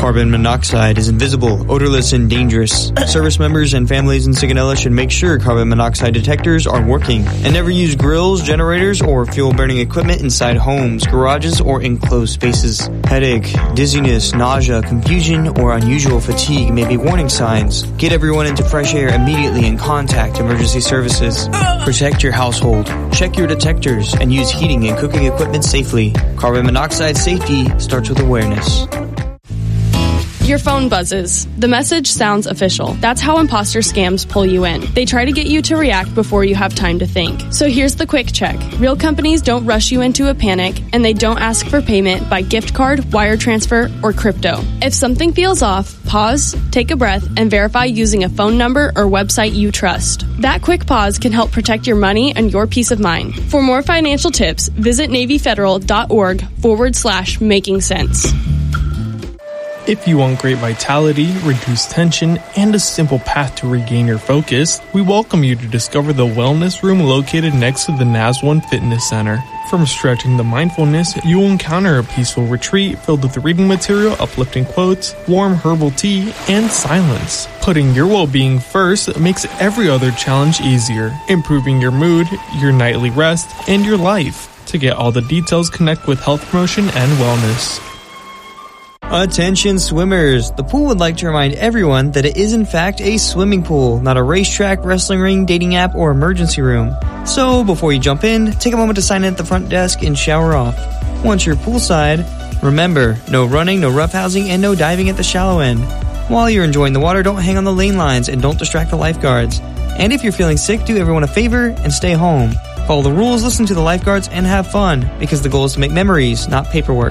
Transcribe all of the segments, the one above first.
Carbon monoxide is invisible, odorless, and dangerous. Service members and families in Sigonella should make sure carbon monoxide detectors are working. And never use grills, generators, or fuel-burning equipment inside homes, garages, or enclosed spaces. Headache, dizziness, nausea, confusion, or unusual fatigue may be warning signs. Get everyone into fresh air immediately and contact emergency services. Protect your household. Check your detectors and use heating and cooking equipment safely. Carbon monoxide safety starts with awareness. Your phone buzzes. The message sounds official. That's how imposter scams pull you in. They try to get you to react before you have time to think. So here's the quick check. Real companies don't rush you into a panic, and they don't ask for payment by gift card, wire transfer, or crypto. If something feels off, pause, take a breath, and verify using a phone number or website you trust. That quick pause can help protect your money and your peace of mind. For more financial tips, visit NavyFederal.org/making sense. If you want great vitality, reduced tension, and a simple path to regain your focus, we welcome you to discover the Wellness Room located next to the NAS1 Fitness Center. From stretching to mindfulness, you will encounter a peaceful retreat filled with reading material, uplifting quotes, warm herbal tea, and silence. Putting your well-being first makes every other challenge easier, improving your mood, your nightly rest, and your life. To get all the details, connect with Health Promotion and Wellness. Attention swimmers! The pool would like to remind everyone that it is in fact a swimming pool, not a racetrack, wrestling ring, dating app, or emergency room. So, before you jump in, take a moment to sign in at the front desk and shower off. Once you're poolside, remember, no running, no roughhousing, and no diving at the shallow end. While you're enjoying the water, don't hang on the lane lines and don't distract the lifeguards. And if you're feeling sick, do everyone a favor and stay home. Follow the rules, listen to the lifeguards, and have fun, because the goal is to make memories, not paperwork.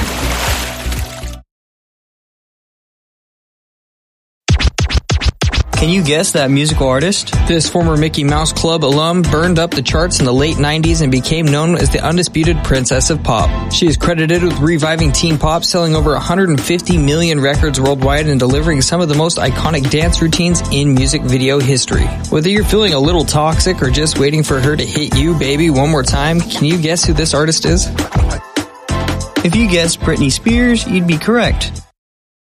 Can you guess that musical artist? This former Mickey Mouse Club alum burned up the charts in the late 90s and became known as the undisputed princess of pop. She is credited with reviving teen pop, selling over 150 million records worldwide and delivering some of the most iconic dance routines in music video history. Whether you're feeling a little toxic or just waiting for her to hit you, baby, one more time, can you guess who this artist is? If you guessed Britney Spears, you'd be correct.